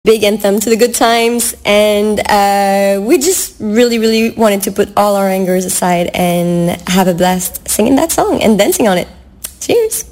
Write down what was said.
big anthem to the good times, and we just really wanted to put all our angers aside and have a blast singing that song and dancing on it. Cheers!